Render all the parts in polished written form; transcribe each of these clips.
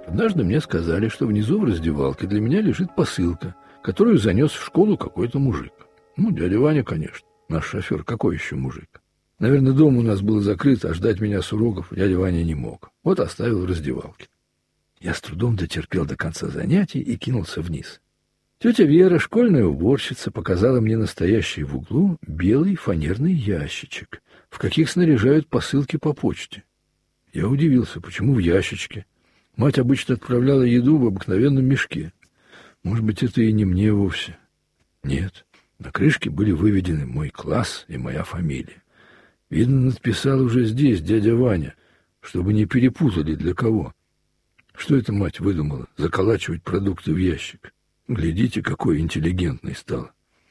Однажды мне сказали, что внизу в раздевалке для меня лежит посылка, которую занес в школу какой-то мужик. Ну, дядя Ваня, конечно, наш шофер, какой еще мужик? Наверное, дом у нас был закрыт, а ждать меня с уроков дядя Ваня не мог. Вот оставил в раздевалке. Я с трудом дотерпел до конца занятий и кинулся вниз. Тетя Вера, школьная уборщица, показала мне настоящий в углу белый фанерный ящичек, в каких снаряжают посылки по почте. Я удивился, почему в ящичке. Мать обычно отправляла еду в обыкновенном мешке. Может быть, это и не мне вовсе. Нет, на крышке были выведены мой класс и моя фамилия. Видно, надписал уже здесь дядя Ваня, чтобы не перепутали для кого. Что эта мать выдумала? Заколачивать продукты в ящик. Глядите, какой интеллигентный стал.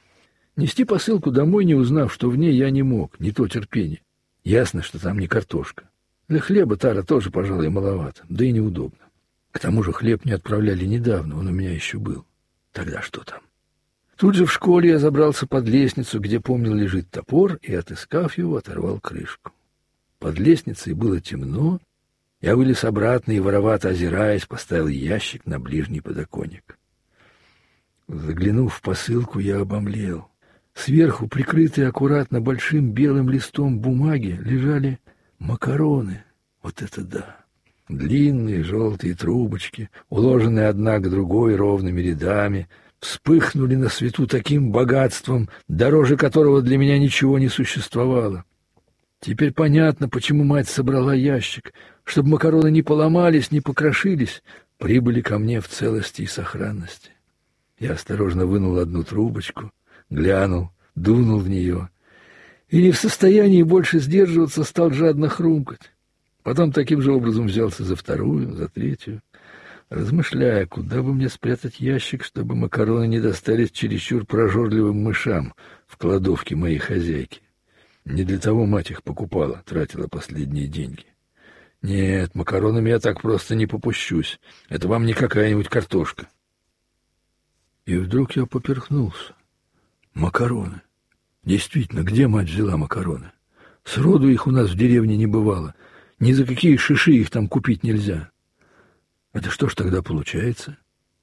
Нести посылку домой, не узнав, что в ней, я не мог, не то терпение. Ясно, что там не картошка. Для хлеба тара тоже, пожалуй, маловато, да и неудобно. К тому же хлеб не отправляли недавно, он у меня еще был. Тогда что там? Тут же в школе я забрался под лестницу, где, помнил, лежит топор, и, отыскав его, оторвал крышку. Под лестницей было темно. Я вылез обратно и, воровато озираясь, поставил ящик на ближний подоконник. Заглянув в посылку, я обомлел. Сверху, прикрытые аккуратно большим белым листом бумаги, лежали макароны. Вот это да! Длинные желтые трубочки, уложенные одна к другой ровными рядами, вспыхнули на свету таким богатством, дороже которого для меня ничего не существовало. Теперь понятно, почему мать собрала ящик, чтобы макароны не поломались, не покрошились, прибыли ко мне в целости и сохранности. Я осторожно вынул одну трубочку, глянул, дунул в нее и не в состоянии больше сдерживаться, стал жадно хрумкать. Потом таким же образом взялся за вторую, за третью, размышляя, куда бы мне спрятать ящик, чтобы макароны не достались чересчур прожорливым мышам в кладовке моей хозяйки. Не для того мать их покупала, тратила последние деньги. Нет, макаронами я так просто не попущусь. Это вам не какая-нибудь картошка. И вдруг я поперхнулся. Макароны. Действительно, где мать взяла макароны? Сроду их у нас в деревне не бывало. Ни за какие шиши их там купить нельзя. Это что ж тогда получается?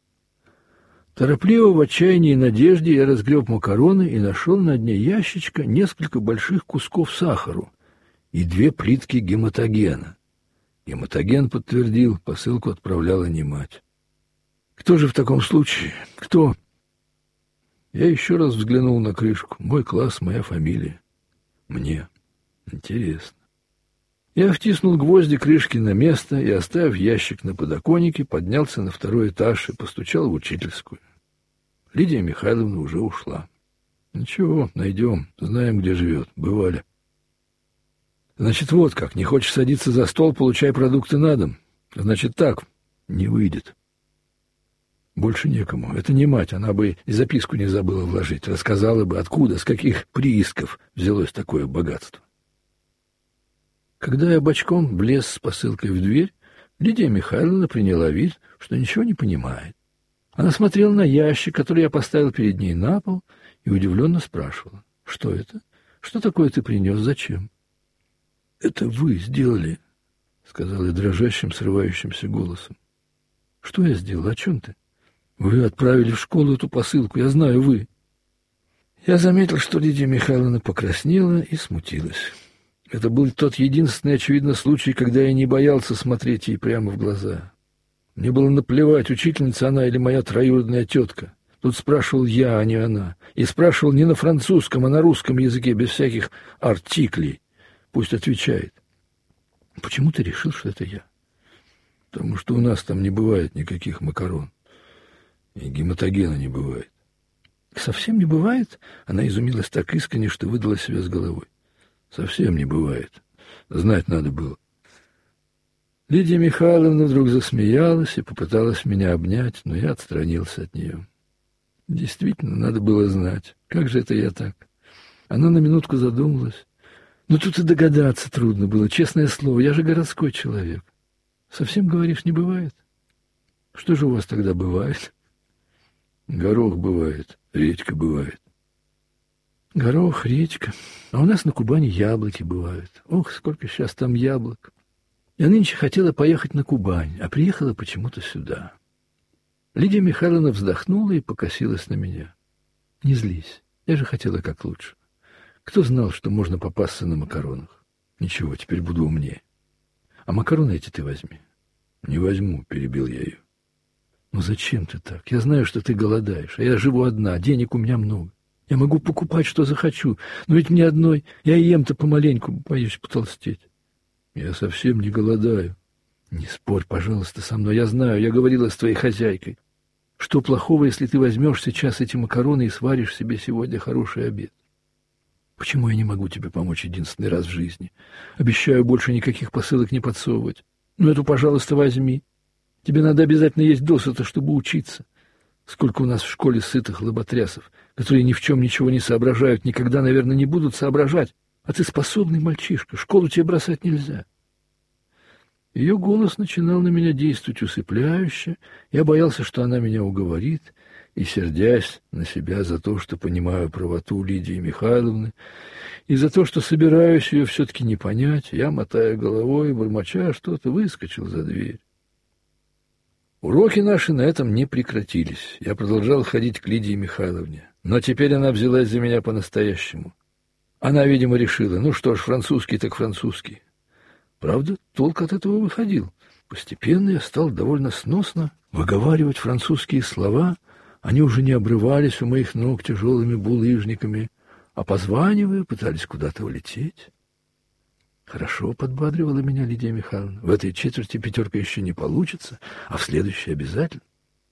Торопливо, в отчаянии и надежде я разгреб макароны и нашел на дне ящичка несколько больших кусков сахару и 2 плитки гематогена. Гематоген подтвердил, посылку отправляла не мать. Кто же в таком случае? Кто? Я еще раз взглянул на крышку. Мой класс, моя фамилия. Мне. Интересно. Я втиснул гвозди крышки на место и, оставив ящик на подоконнике, поднялся на 2-й этаж и постучал в учительскую. Лидия Михайловна уже ушла. Ничего, найдем, знаем, где живет, бывали. Значит, вот как, не хочешь садиться за стол, получай продукты на дом. Значит, так, не выйдет. Больше некому. Это не мать, она бы и записку не забыла вложить, рассказала бы, откуда, с каких приисков взялось такое богатство. Когда я бочком влез с посылкой в дверь, Лидия Михайловна приняла вид, что ничего не понимает. Она смотрела на ящик, который я поставил перед ней на пол, и удивленно спрашивала: «Что это? Что такое ты принес? Зачем?» «Это вы сделали», — сказал я дрожащим, срывающимся голосом. «Что я сделал? О чем ты? Вы отправили в школу эту посылку, я знаю, вы». Я заметил, что Лидия Михайловна покраснела и смутилась. Это был тот единственный, очевидно, случай, когда я не боялся смотреть ей прямо в глаза. Мне было наплевать, учительница она или моя троюродная тетка. Тут спрашивал я, а не она. И спрашивал не на французском, а на русском языке, без всяких артиклей. Пусть отвечает. «Почему ты решил, что это я?» «Потому что у нас там не бывает никаких макарон. И гематогена не бывает». «Совсем не бывает?» Она изумилась так искренне, что выдала себя с головой. «Совсем не бывает. Знать надо было». Лидия Михайловна вдруг засмеялась и попыталась меня обнять, но я отстранился от нее. Действительно, надо было знать. Как же это я так? Она на минутку задумалась. Но тут и догадаться трудно было, честное слово, я же городской человек. Совсем, говоришь, не бывает? Что же у вас тогда бывает? Горох бывает, редька бывает. Горох, редька. А у нас на Кубани яблоки бывают. Ох, сколько сейчас там яблок. Я нынче хотела поехать на Кубань, а приехала почему-то сюда. Лидия Михайловна вздохнула и покосилась на меня. Не злись, я же хотела как лучше. Кто знал, что можно попасться на макаронах? Ничего, теперь буду умнее. А макароны эти ты возьми. Не возьму, перебил я ее. Ну зачем ты так? Я знаю, что ты голодаешь, а я живу одна, денег у меня много. Я могу покупать, что захочу, но ведь мне одной, я и ем-то помаленьку, боюсь потолстеть. Я совсем не голодаю. Не спорь, пожалуйста, со мной, я знаю, я говорила с твоей хозяйкой. Что плохого, если ты возьмешь сейчас эти макароны и сваришь себе сегодня хороший обед? Почему я не могу тебе помочь единственный раз в жизни? Обещаю больше никаких посылок не подсовывать. Ну, эту, пожалуйста, возьми. Тебе надо обязательно есть досыта, чтобы учиться. Сколько у нас в школе сытых лоботрясов, которые ни в чем ничего не соображают, никогда, наверное, не будут соображать. А ты способный мальчишка, школу тебе бросать нельзя. Ее голос начинал на меня действовать усыпляюще. Я боялся, что она меня уговорит, и, сердясь на себя за то, что понимаю правоту Лидии Михайловны, и за то, что собираюсь ее все-таки не понять, я, мотая головой, бормоча что-то, выскочил за дверь. Уроки наши на этом не прекратились. Я продолжал ходить к Лидии Михайловне. Но теперь она взялась за меня по-настоящему. Она, видимо, решила, ну что ж, французский так французский. Правда, толк от этого выходил. Постепенно я стал довольно сносно выговаривать французские слова. Они уже не обрывались у моих ног тяжелыми булыжниками, а, позванивая, пытались куда-то улететь. Хорошо, подбадривала меня Лидия Михайловна. В этой четверти пятерка еще не получится, а в следующей обязательно.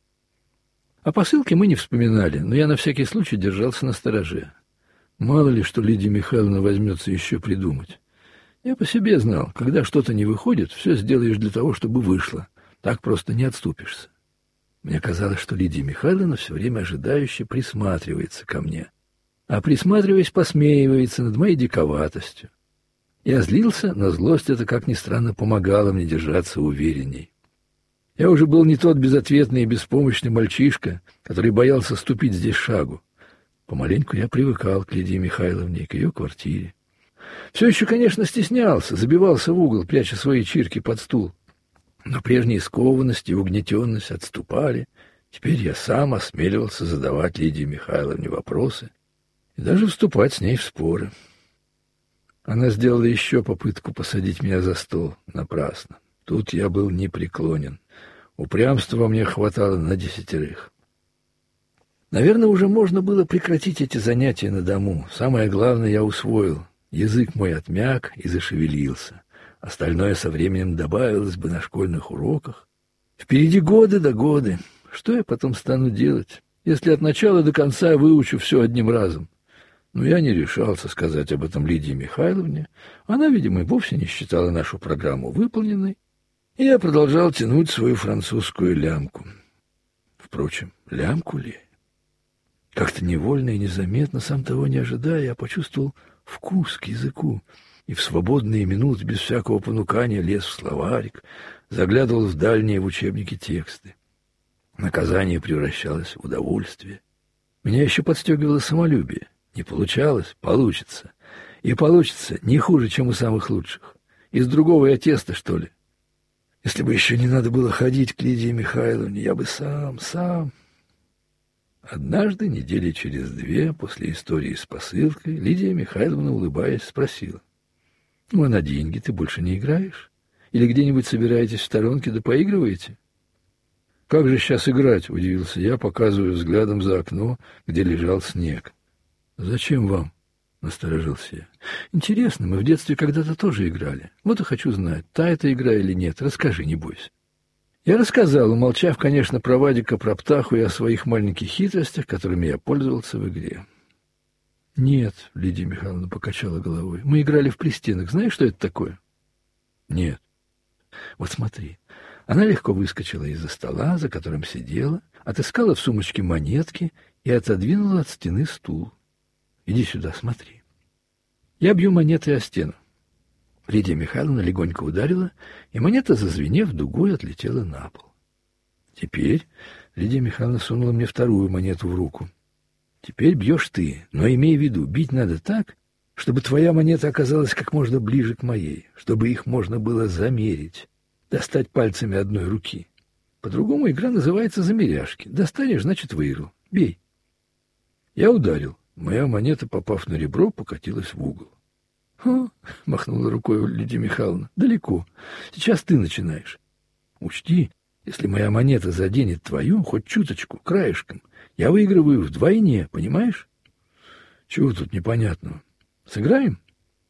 О посылке мы не вспоминали, но я на всякий случай держался настороже. Мало ли, что Лидия Михайловна возьмется еще придумать. Я по себе знал, когда что-то не выходит, все сделаешь для того, чтобы вышло. Так просто не отступишься. Мне казалось, что Лидия Михайловна все время ожидающе присматривается ко мне, а присматриваясь, посмеивается над моей диковатостью. Я злился, но злость эта, как ни странно, помогала мне держаться уверенней. Я уже был не тот безответный и беспомощный мальчишка, который боялся ступить здесь шагу. Помаленьку я привыкал к Лидии Михайловне и к ее квартире. Все еще, конечно, стеснялся, забивался в угол, пряча свои чирки под стул. Но прежние скованность и угнетенность отступали. Теперь я сам осмеливался задавать Лидии Михайловне вопросы и даже вступать с ней в споры. Она сделала еще попытку посадить меня за стол. Напрасно. Тут я был непреклонен. Упрямства во мне хватало на 10. Наверное, уже можно было прекратить эти занятия на дому. Самое главное я усвоил. Язык мой отмяк и зашевелился. Остальное со временем добавилось бы на школьных уроках. Впереди годы да годы. Что я потом стану делать, если от начала до конца я выучу все одним разом? Но я не решался сказать об этом Лидии Михайловне. Она, видимо, вовсе не считала нашу программу выполненной. И я продолжал тянуть свою французскую лямку. Впрочем, лямку ли? Как-то невольно и незаметно, сам того не ожидая, я почувствовал вкус к языку. И в свободные минуты, без всякого понукания, лез в словарик, заглядывал в дальние в учебники тексты. Наказание превращалось в удовольствие. Меня еще подстегивало самолюбие. Не получалось — получится. И получится не хуже, чем у самых лучших. Из другого я теста, что ли? Если бы еще не надо было ходить к Лидии Михайловне, я бы сам... Однажды, недели через 2, после истории с посылкой, Лидия Михайловна, улыбаясь, спросила: «Ну, а на деньги ты больше не играешь? Или где-нибудь собираетесь в сторонке да поигрываете?» «Как же сейчас играть?» — удивился я, показывая взглядом за окно, где лежал снег. «Зачем вам?» — насторожился я. «Интересно, мы в детстве когда-то тоже играли. Вот и хочу знать, та это игра или нет. Расскажи, не бойся». Я рассказал, умолчав, конечно, про Вадика, про Птаху и о своих маленьких хитростях, которыми я пользовался в игре. «Нет», — Лидия Михайловна покачала головой, — «мы играли в пристенок. Знаешь, что это такое?» «Нет». «Вот смотри». Она легко выскочила из-за стола, за которым сидела, отыскала в сумочке монетки и отодвинула от стены стул. «Иди сюда, смотри». Я бью монетой о стену. Лидия Михайловна легонько ударила, и монета, зазвенев, дугой отлетела на пол. Теперь Лидия Михайловна сунула мне вторую монету в руку. «Теперь бьешь ты, но имей в виду, бить надо так, Чтобы твоя монета оказалась как можно ближе к моей, чтобы их можно было замерить, достать пальцами одной руки. По-другому игра называется замеряшки. Достанешь, значит, выиграл. Бей. Я ударил. Моя монета, попав на ребро, покатилась в угол. — махнула рукой Лидия Михайловна. — Далеко. Сейчас ты начинаешь. Учти, если моя монета заденет твою, хоть чуточку, краешком, я выигрываю вдвойне, понимаешь? Чего тут непонятного? Сыграем?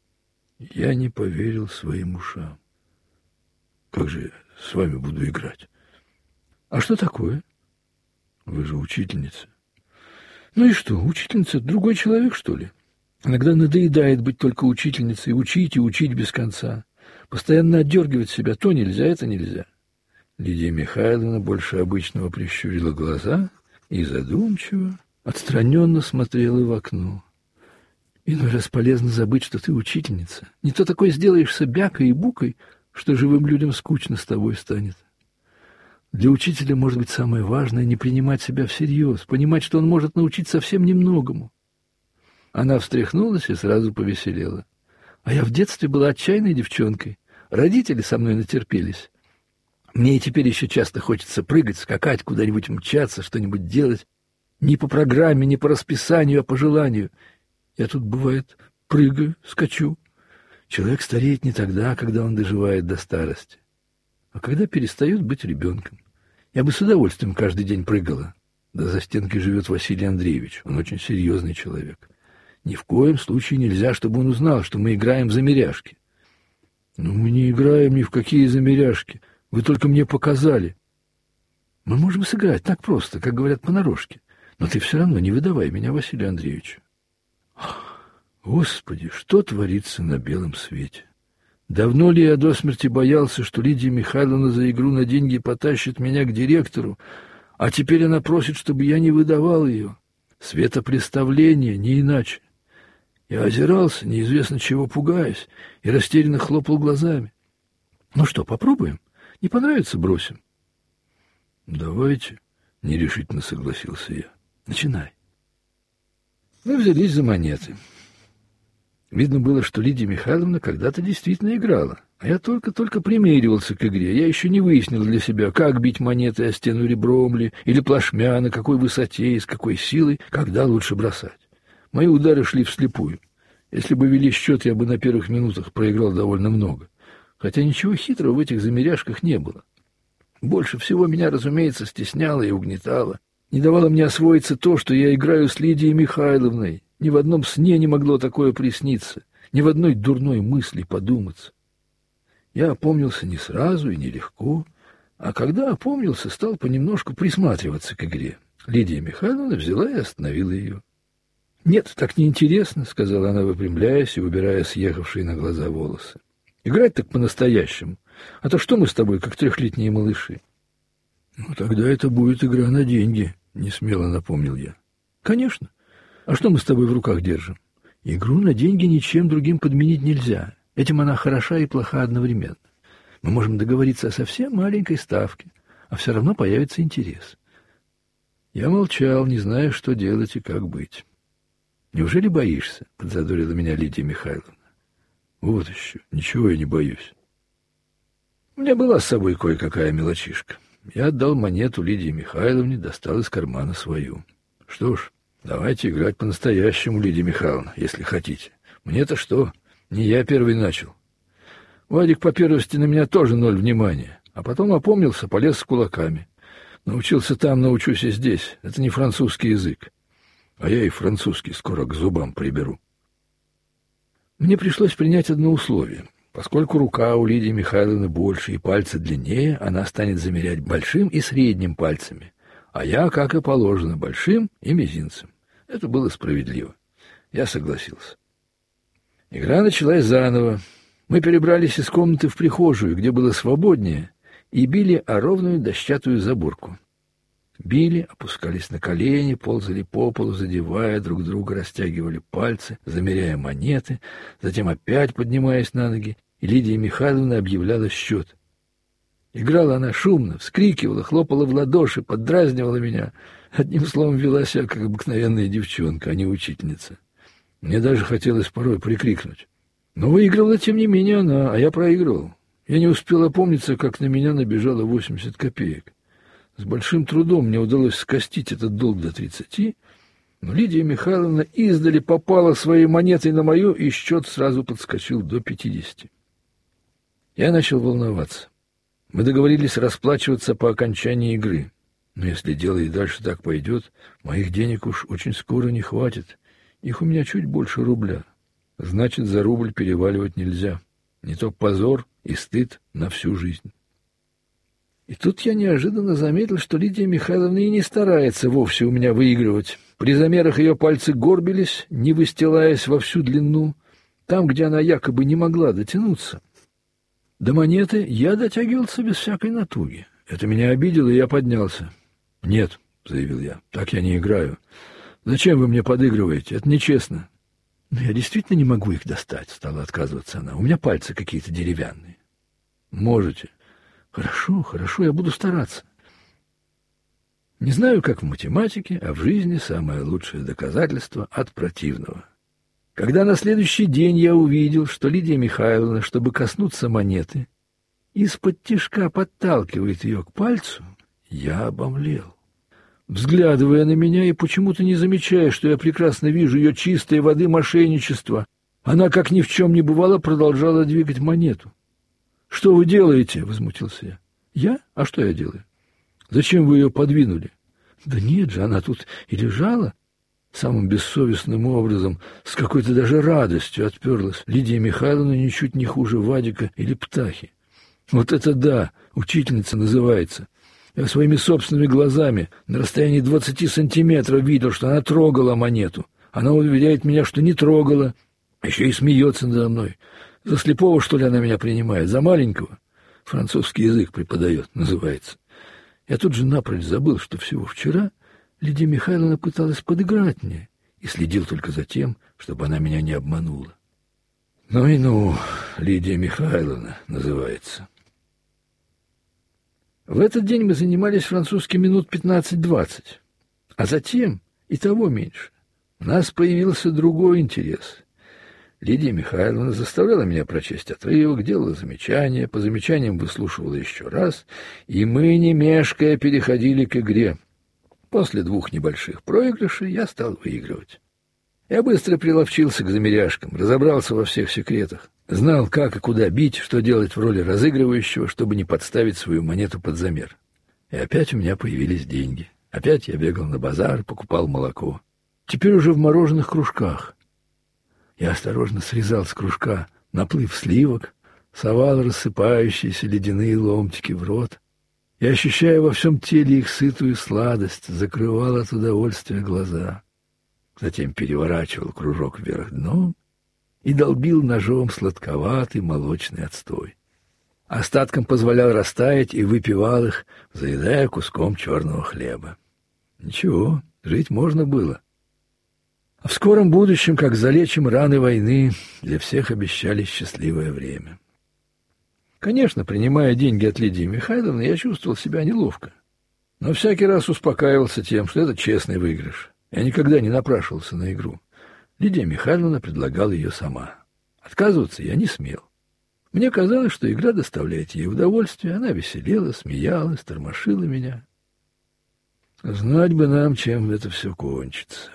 Я не поверил своим ушам. Как же я с вами буду играть? А что такое? Вы же учительница. Ну и что, учительница другой человек, что ли? Иногда надоедает быть только учительницей, учить и учить без конца. Постоянно отдергивать себя то нельзя, это нельзя. Лидия Михайловна больше обычного прищурила глаза и задумчиво, отстраненно смотрела в окно. Иной раз полезно забыть, что ты учительница. Не то такой сделаешься бякой и букой, что живым людям скучно с тобой станет. Для учителя, может быть, самое важное — не принимать себя всерьез, понимать, что он может научить совсем немногому. Она встряхнулась и сразу повеселела. А я в детстве была отчаянной девчонкой. Родители со мной натерпелись. Мне и теперь еще часто хочется прыгать, скакать, куда-нибудь мчаться, что-нибудь делать. Не по программе, не по расписанию, а по желанию. Я тут, бывает, прыгаю, скачу. Человек стареет не тогда, когда он доживает до старости, а когда перестает быть ребенком. Я бы с удовольствием каждый день прыгала. Да за стенкой живет Василий Андреевич. Он очень серьезный человек. Ни в коем случае нельзя, чтобы он узнал, что мы играем в замеряшки. Но мы не играем ни в какие замеряшки. Вы только мне показали. Мы можем сыграть так просто, как говорят понарошке. Но ты все равно не выдавай меня Василию Андреевичу. Господи, что творится на белом свете? Давно ли я до смерти боялся, что Лидия Михайловна за игру на деньги потащит меня к директору, а теперь она просит, чтобы я не выдавал ее? Светопреставление, не иначе. Я озирался, неизвестно чего пугаясь, и растерянно хлопал глазами. Ну что, попробуем? Не понравится — бросим. Давайте, — нерешительно согласился я. Начинай. Мы взялись за монеты. Видно было, что Лидия Михайловна когда-то действительно играла, а я только-только примеривался к игре. Я еще не выяснил для себя, как бить монеты о стену ребром ли, или плашмя, на какой высоте и с какой силой, когда лучше бросать. Мои удары шли вслепую. Если бы вели счет, я бы на первых минутах проиграл довольно много. Хотя ничего хитрого в этих замеряшках не было. Больше всего меня, разумеется, стесняло и угнетало. Не давало мне освоиться то, что я играю с Лидией Михайловной. Ни в одном сне не могло такое присниться, ни в одной дурной мысли подуматься. Я опомнился не сразу и нелегко, а когда опомнился, стал понемножку присматриваться к игре. Лидия Михайловна взяла и остановила ее. — Нет, так неинтересно, — сказала она, выпрямляясь и убирая съехавшие на глаза волосы. — Играть так по-настоящему. А то что мы с тобой, как трехлетние малыши? — Ну, тогда это будет игра на деньги, — несмело напомнил я. — Конечно. А что мы с тобой в руках держим? Игру на деньги ничем другим подменить нельзя. Этим она хороша и плоха одновременно. Мы можем договориться о совсем маленькой ставке, а все равно появится интерес. Я молчал, не зная, что делать и как быть. «Неужели боишься?» — подзадорила меня Лидия Михайловна. «Вот еще, ничего я не боюсь». У меня была с собой кое-какая мелочишка. Я отдал монету Лидии Михайловне, достал из кармана свою. Что ж, давайте играть по-настоящему, Лидия Михайловна, если хотите. Мне-то что? Не я первый начал. Вадик по первости на меня тоже 0 внимания, а потом опомнился, полез с кулаками. Научился там, научусь и здесь. Это не французский язык. А я и французский скоро к зубам приберу. Мне пришлось принять одно условие. Поскольку рука у Лидии Михайловны больше и пальцы длиннее, она станет замерять большим и средним пальцами, а я, как и положено, большим и мизинцем. Это было справедливо. Я согласился. Игра началась заново. Мы перебрались из комнаты в прихожую, где было свободнее, и били о ровную дощатую заборку. Били, опускались на колени, ползали по полу, задевая друг друга, растягивали пальцы, замеряя монеты, затем опять поднимаясь на ноги, и Лидия Михайловна объявляла счет. Играла она шумно, вскрикивала, хлопала в ладоши, поддразнивала меня. Одним словом, вела себя, как обыкновенная девчонка, а не учительница. Мне даже хотелось порой прикрикнуть. Но выигрывала, тем не менее, она, а я проигрывал. Я не успел опомниться, как на меня набежало 80 копеек. С большим трудом мне удалось скостить этот долг до 30, но Лидия Михайловна издали попала своей монетой на мою, и счет сразу подскочил до 50. Я начал волноваться. Мы договорились расплачиваться по окончании игры. Но если дело и дальше так пойдет, моих денег уж очень скоро не хватит. Их у меня чуть больше рубля. Значит, за рубль переваливать нельзя. Не то позор и стыд на всю жизнь. И тут я неожиданно заметил, что Лидия Михайловна и не старается вовсе у меня выигрывать. При замерах ее пальцы горбились, не выстилаясь во всю длину, там, где она якобы не могла дотянуться. До монеты я дотягивался без всякой натуги. Это меня обидело, и я поднялся. «Нет», — заявил я, — «так я не играю. Зачем вы мне подыгрываете? Это нечестно». «Но я действительно не могу их достать», — стала отказываться она. «У меня пальцы какие-то деревянные». «Можете». «Хорошо, хорошо, я буду стараться». Не знаю, как в математике, а в жизни самое лучшее доказательство от противного. Когда на следующий день я увидел, что Лидия Михайловна, чтобы коснуться монеты, из-под тишка подталкивает ее к пальцу, я обомлел. Взглядывая на меня и почему-то не замечая, что я прекрасно вижу ее чистой воды мошенничество, она, как ни в чем не бывало, продолжала двигать монету. «Что вы делаете?» — возмутился я. «Я? А что я делаю?» «Зачем вы ее подвинули?» «Да нет же, она тут и лежала». Самым бессовестным образом, с какой-то даже радостью отперлась Лидия Михайловна ничуть не хуже Вадика или Птахи. «Вот это да! Учительница называется!» Я своими собственными глазами на расстоянии 20 сантиметров видел, что она трогала монету. Она уверяет меня, что не трогала, еще и смеется надо мной. За слепого, что ли, она меня принимает? За маленького? Французский язык преподает, называется. Я тут же напрочь забыл, что всего вчера Лидия Михайловна пыталась подыграть мне и следил только за тем, чтобы она меня не обманула. Ну и ну, Лидия Михайловна называется. В этот день мы занимались французским минут 15-20, а затем и того меньше. У нас появился другой интерес. Лидия Михайловна заставляла меня прочесть отрывок, делала замечания, по замечаниям выслушивала еще раз, и мы, не мешкая, переходили к игре. После 2 небольших проигрышей я стал выигрывать. Я быстро приловчился к замеряшкам, разобрался во всех секретах. Знал, как и куда бить, что делать в роли разыгрывающего, чтобы не подставить свою монету под замер. И опять у меня появились деньги. Опять я бегал на базар, покупал молоко. Теперь уже в мороженых кружках. Я осторожно срезал с кружка наплыв сливок, совал рассыпающиеся ледяные ломтики в рот и, ощущая во всем теле их сытую сладость, закрывал от удовольствия глаза. Затем переворачивал кружок вверх дном и долбил ножом сладковатый молочный отстой. Остатком позволял растаять и выпивал их, заедая куском черного хлеба. Ничего, жить можно было. А в скором будущем, как залечим раны войны, для всех обещали счастливое время. Конечно, принимая деньги от Лидии Михайловны, я чувствовал себя неловко. Но всякий раз успокаивался тем, что это честный выигрыш. Я никогда не напрашивался на игру. Лидия Михайловна предлагала ее сама. Отказываться я не смел. Мне казалось, что игра доставляет ей удовольствие, она веселела, смеялась, тормошила меня. Знать бы нам, чем это все кончится.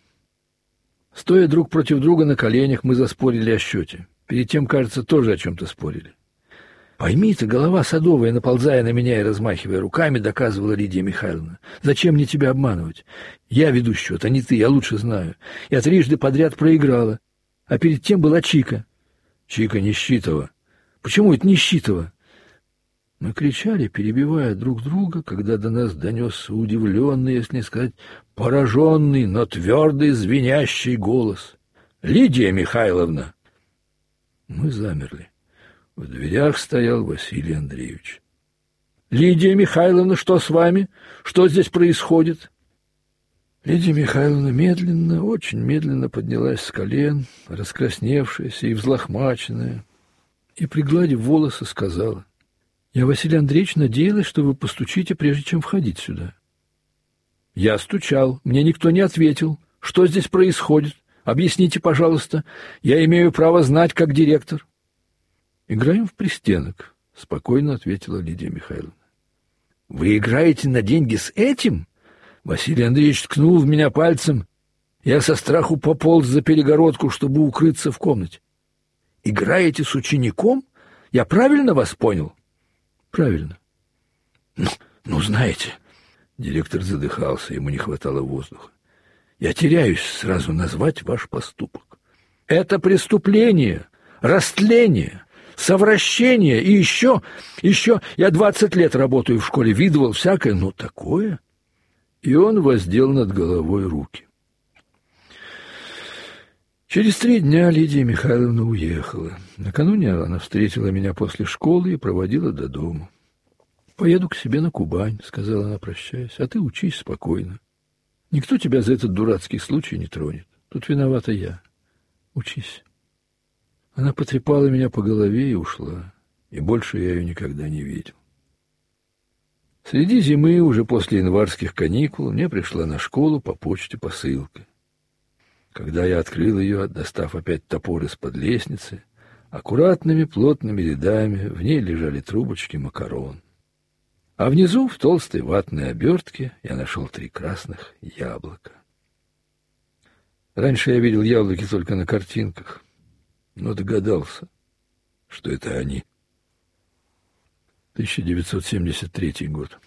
Стоя друг против друга на коленях, мы заспорили о счете. Перед тем, кажется, тоже о чем-то спорили. «Пойми ты, голова садовая, наползая на меня и размахивая руками, доказывала Лидия Михайловна. Зачем мне тебя обманывать? Я веду счет, а не ты, я лучше знаю. Я 3 подряд проиграла. А перед тем была Чика». «Чика Нищитова». «Почему это Нищитова?» Мы кричали, перебивая друг друга, когда до нас донесся удивленный, если не сказать пораженный, но твердый, звенящий голос. «Лидия Михайловна!» Мы замерли. В дверях стоял Василий Андреевич. «Лидия Михайловна, что с вами? Что здесь происходит?» Лидия Михайловна медленно, очень медленно поднялась с колен, раскрасневшаяся и взлохмаченная, и, пригладив волосы, сказала: «Я, Василий Андреевич, надеялась, что вы постучите, прежде чем входить сюда». «Я стучал, мне никто не ответил. Что здесь происходит? Объясните, пожалуйста. Я имею право знать, как директор. Играем в пристенок, спокойно ответила Лидия Михайловна. Вы играете на деньги с этим? Василий Андреевич ткнул в меня пальцем. Я со страху пополз за перегородку, чтобы укрыться в комнате. Играете с учеником? Я правильно вас понял? Правильно. Ну, знаете, директор задыхался, ему не хватало воздуха. Я теряюсь сразу назвать ваш поступок. Это преступление, растление, совращение и еще я 20 лет работаю в школе, видывал всякое, но такое. И он воздел над головой руки. Через 3 дня Лидия Михайловна уехала. Накануне она встретила меня после школы и проводила до дому. «Поеду к себе на Кубань», — сказала она, прощаясь, — «а ты учись спокойно. Никто тебя за этот дурацкий случай не тронет. Тут виновата я. Учись». Она потрепала меня по голове и ушла, и больше я ее никогда не видел. Среди зимы, уже после январских каникул, мне пришла на школу по почте посылка. Когда я открыл ее, достав опять топор из-под лестницы, аккуратными плотными рядами в ней лежали трубочки макарон. А внизу, в толстой ватной обертке, я нашел 3 красных яблока. Раньше я видел яблоки только на картинках, но догадался, что это они. 1973 год.